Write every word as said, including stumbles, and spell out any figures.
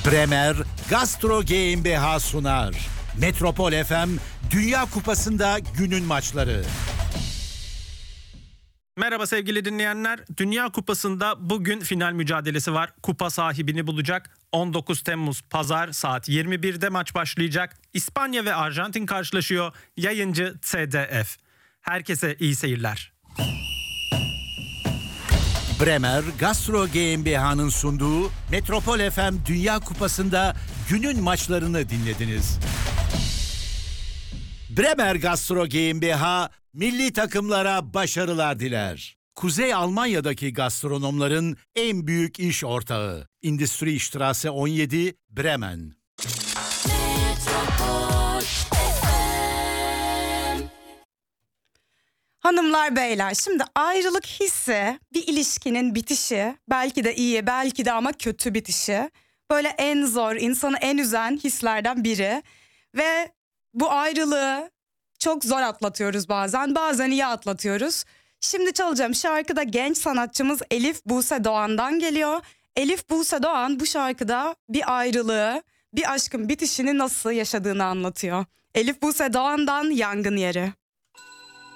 Bremer Gastro GmbH sunar. Metropol F M Dünya Kupası'nda günün maçları. Merhaba sevgili dinleyenler. Dünya Kupası'nda bugün final mücadelesi var. Kupa sahibini bulacak. on dokuz Temmuz Pazar saat yirmi birde maç başlayacak. İspanya ve Arjantin karşılaşıyor. Yayıncı T D F. Herkese iyi seyirler. Bremer Gastro GmbH'nın sunduğu Metropol F M Dünya Kupası'nda günün maçlarını dinlediniz. Bremer Gastro GmbH milli takımlara başarılar diler. Kuzey Almanya'daki gastronomların en büyük iş ortağı. Industriestraße on yedi, Bremen. Hanımlar beyler, şimdi ayrılık hissi bir ilişkinin bitişi, belki de iyi belki de ama kötü bitişi. Böyle en zor, insanı en üzen hislerden biri ve bu ayrılığı çok zor atlatıyoruz bazen, bazen iyi atlatıyoruz. Şimdi çalacağım şarkı da genç sanatçımız Elif Buse Doğan'dan geliyor. Elif Buse Doğan bu şarkıda bir ayrılığı, bir aşkın bitişini nasıl yaşadığını anlatıyor. Elif Buse Doğan'dan Yangın Yeri.